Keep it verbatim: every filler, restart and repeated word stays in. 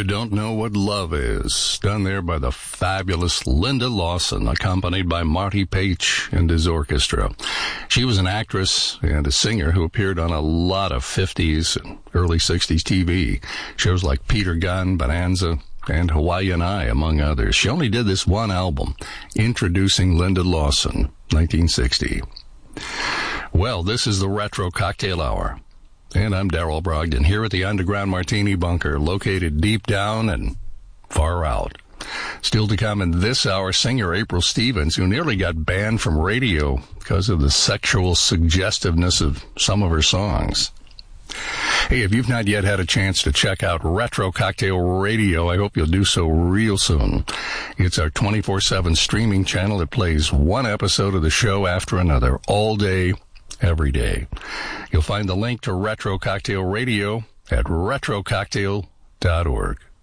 Don't Know What Love Is, done there by the fabulous Linda Lawson, accompanied by Marty Paich and his orchestra. She was an actress and a singer who appeared on a lot of fifties and early sixties T V, shows like Peter Gunn, Bonanza, and Hawaii and I, among others. She only did this one album, Introducing Linda Lawson, nineteen sixty. Well, this is the Retro Cocktail Hour. And I'm Darrell Brogdon here at the Underground Martini Bunker, located deep down and far out. Still to come in this hour, singer April Stevens, who nearly got banned from radio because of the sexual suggestiveness of some of her songs. Hey, if you've not yet had a chance to check out Retro Cocktail Radio, I hope you'll do so real soon. It's our twenty-four seven streaming channel that plays one episode of the show after another, all day, every day. You'll find the link to Retro Cocktail Radio at retro cocktail dot org.